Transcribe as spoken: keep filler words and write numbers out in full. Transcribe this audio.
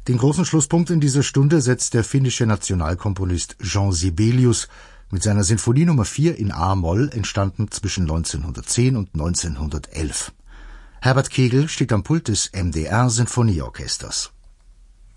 Den großen Schlusspunkt in dieser Stunde setzt der finnische Nationalkomponist Jean Sibelius mit seiner Sinfonie Nummer vier in A-Moll, entstanden zwischen neunzehnhundertzehn und neunzehnhundertelf. Herbert Kegel steht am Pult des M D R Sinfonieorchesters.